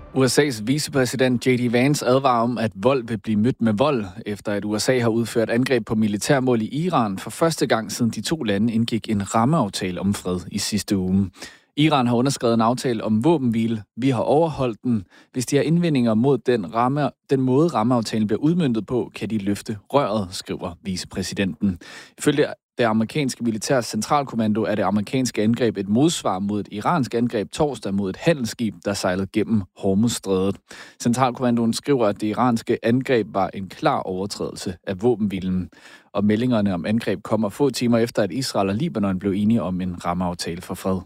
USA's vicepræsident J.D. Vance advarer om, at vold vil blive mødt med vold, efter at USA har udført angreb på militærmål i Iran for første gang siden de to lande indgik en rammeaftale om fred i sidste uge. Iran har underskrevet en aftale om våbenhvile. Vi har overholdt den. Hvis de har indvendinger mod den måde rammeaftalen bliver udmøntet på, kan de løfte røret, skriver vicepræsidenten. Ifølge det amerikanske militærs centralkommando er det amerikanske angreb et modsvar mod et iransk angreb torsdag mod et handelsskib, der sejlede gennem Hormuzstrædet. Centralkommandoen skriver, at det iranske angreb var en klar overtrædelse af våbenhvilen. Og meldingerne om angreb kommer få timer efter, at Israel og Libanon blev enige om en rammeaftale for fred.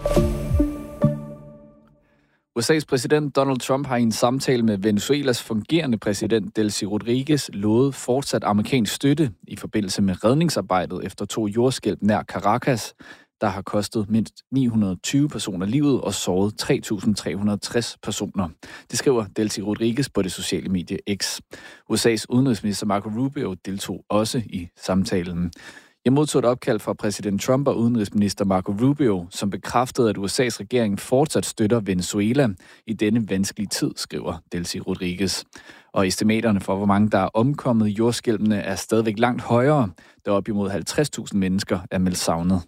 USA's præsident Donald Trump har i en samtale med Venezuelas fungerende præsident Delcy Rodriguez lovet fortsat amerikansk støtte i forbindelse med redningsarbejdet efter 2 jordskælv nær Caracas, der har kostet mindst 920 personer livet og såret 3.360 personer. Det skriver Delcy Rodriguez på det sociale medie X. USA's udenrigsminister Marco Rubio deltog også i samtalen. Jeg modtog et opkald fra præsident Trump og udenrigsminister Marco Rubio, som bekræftede, at USA's regering fortsat støtter Venezuela i denne vanskelige tid, skriver Delcy Rodriguez. Og estimaterne for, hvor mange der er omkommet i jordskælvene, er stadigvæk langt højere, da op imod 50.000 mennesker er meldt savnet.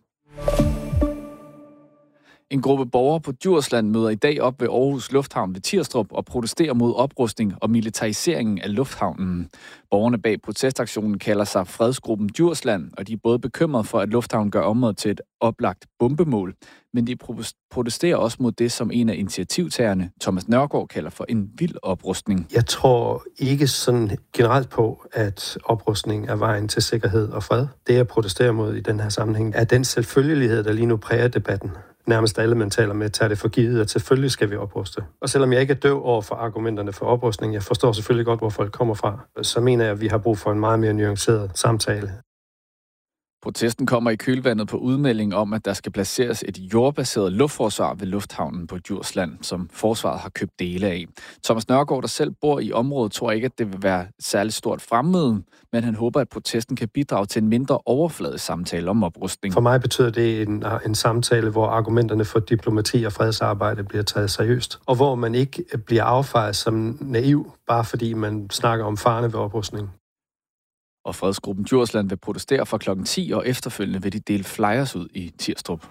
En gruppe borgere på Djursland møder i dag op ved Aarhus Lufthavn ved Tirstrup og protesterer mod oprustning og militariseringen af lufthavnen. Borgerne bag protestaktionen kalder sig Fredsgruppen Djursland, og de er både bekymrede for, at lufthavnen gør området til et oplagt bombemål, men de protesterer også mod det, som en af initiativtagerne, Thomas Nørgaard, kalder for en vild oprustning. Jeg tror ikke sådan generelt på, at oprustning er vejen til sikkerhed og fred. Det, jeg protesterer mod i den her sammenhæng, er den selvfølgelighed, der lige nu præger debatten. Nærmest alle, man taler med, tager det for givet, at selvfølgelig skal vi opruste. Og selvom jeg ikke er døv over for argumenterne for oprustning, jeg forstår selvfølgelig godt, hvor folk kommer fra, så mener jeg, at vi har brug for en meget mere nuanceret samtale. Protesten kommer i kølvandet på udmelding om, at der skal placeres et jordbaseret luftforsvar ved lufthavnen på Djursland, som forsvaret har købt dele af. Thomas Nørgaard, der selv bor i området, tror ikke, at det vil være særligt stort fremmøde, men han håber, at protesten kan bidrage til en mindre overfladisk samtale om oprustning. For mig betyder det en samtale, hvor argumenterne for diplomati og fredsarbejde bliver taget seriøst, og hvor man ikke bliver affejet som naiv, bare fordi man snakker om farerne ved oprustning. Og Fredsgruppen Djursland vil protestere fra kl. 10, og efterfølgende vil de dele flyers ud i Tirstrup.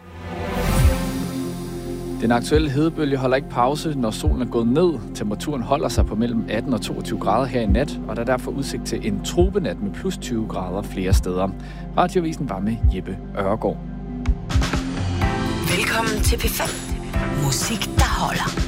Den aktuelle hedebølge holder ikke pause, når solen er gået ned. Temperaturen holder sig på mellem 18 og 22 grader her i nat, og der er derfor udsigt til en tropenat med plus 20 grader flere steder. Radioavisen var med Jeppe Ørgaard. Velkommen til P5. Musik, der holder.